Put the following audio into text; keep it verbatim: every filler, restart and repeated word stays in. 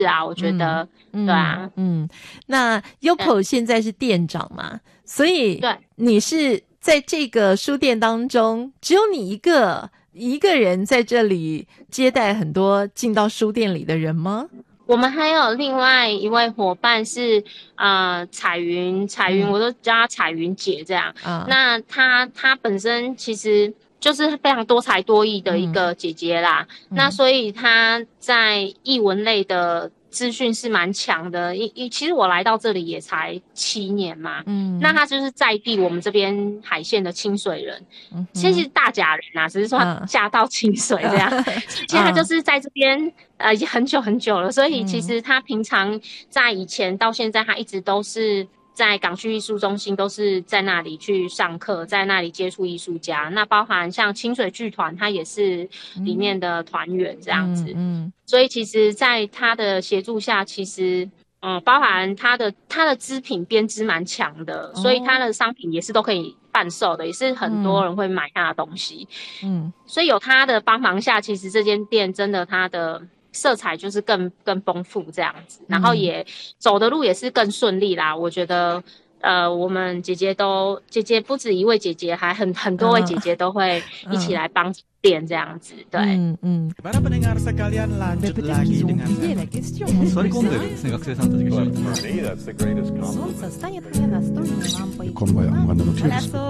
是啊，我觉得、嗯、对啊， 嗯，那 Yoko 现在是店长嘛，所以对你是在这个书店当中只有你一个一个人在这里接待很多进到书店里的人吗？ 我们还有另外一位伙伴是呃彩云，彩云、嗯、我都叫她彩云姐这样。嗯、那她她本身其实就是非常多才多艺的一个姐姐啦。嗯、那所以她在艺文类的资讯是蛮强的。一一其实我来到这里也才七年嘛。嗯。那她就是在地我们这边海线的清水人，嗯、其实大甲人啊，只是说她嫁到清水这样。嗯、其实她就是在这边。呃，已经很久很久了，所以其实他平常在以前到现在，他一直都是在港区艺术中心，都是在那里去上课，在那里接触艺术家。那包含像清水剧团，他也是里面的团员这样子。嗯，嗯所以其实，在他的协助下，其实嗯，包含他的他的织品编织蛮强的，所以他的商品也是都可以贩售的，也是很多人会买他的东西。嗯，所以有他的帮忙下，其实这间店真的他的。色彩就是更更丰富这样子，然后也走的路也是更顺利啦。我觉得，呃，我们姐姐都姐姐不止一位姐姐，还很很多位姐姐都会一起来帮店这样子。对，嗯嗯。Para pendengar sekalian lanjut lagi dengan sorry kok enggak nih学生さんたちが。For me, that's the greatest compliment.